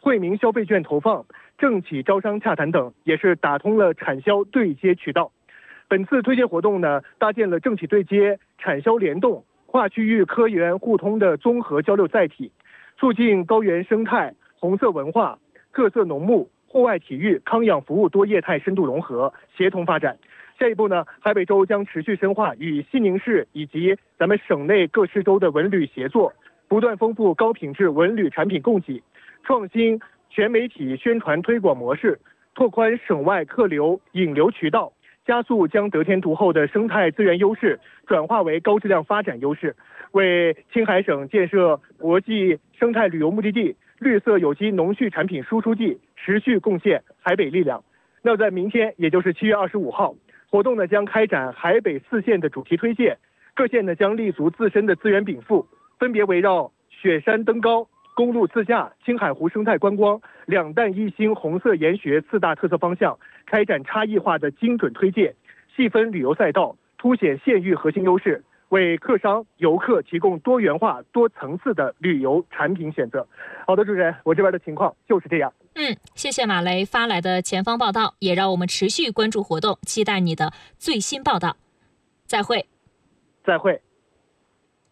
惠民消费券投放、政企招商洽谈等，也是打通了产销对接渠道。本次推介活动呢，搭建了政企对接、产销联动、跨区域科研互通的综合交流载体，促进高原生态、红色文化、特色农牧、户外体育、康养服务多业态深度融合、协同发展。下一步呢，海北州将持续深化与西宁市以及咱们省内各市州的文旅协作，不断丰富高品质文旅产品供给，创新全媒体宣传推广模式，拓宽省外客流引流渠道，加速将得天独厚的生态资源优势转化为高质量发展优势，为青海省建设国际生态旅游目的地、绿色有机农畜产品输出地持续贡献海北力量。那在明天，也就是7月25号，活动呢将开展海北4县的主题推介，各县呢将立足自身的资源禀赋，分别围绕雪山登高、公路自驾、青海湖生态观光、两弹一星红色研学4大特色方向，开展差异化的精准推介，细分旅游赛道，凸显县域核心优势，为客商游客提供多元化、多层次的旅游产品选择。好的，主持人，我这边的情况就是这样。 谢谢马雷发来的前方报道，也让我们持续关注活动，期待你的最新报道。再会。 再会。